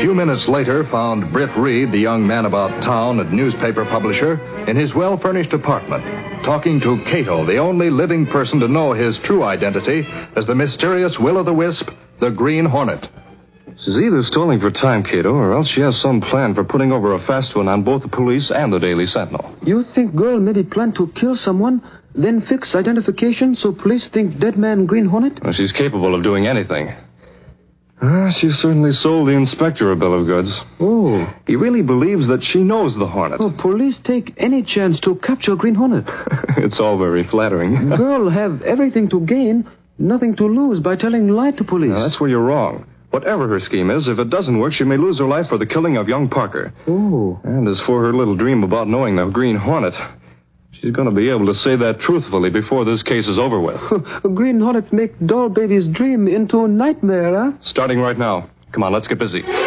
few minutes later found Britt Reed, the young man about town and newspaper publisher, in his well-furnished apartment, talking to Cato, the only living person to know his true identity as the mysterious Will-o'-the-Wisp, the Green Hornet. She's either stalling for time, Cato, or else she has some plan for putting over a fast one on both the police and the Daily Sentinel. You think girl maybe planned to kill someone, then fix identification so police think dead man Green Hornet? Well, she's capable of doing anything. She certainly sold the inspector a bill of goods. Oh. He really believes that she knows the Hornet. Oh, police take any chance to capture Green Hornet. It's all very flattering. Girl have everything to gain, nothing to lose by telling lie to police. Now, that's where you're wrong. Whatever her scheme is, if it doesn't work, she may lose her life for the killing of young Parker. Oh. And as for her little dream about knowing the Green Hornet, she's going to be able to say that truthfully before this case is over with. Green Hornet make doll baby's dream into a nightmare, huh? Starting right now. Come on, let's get busy.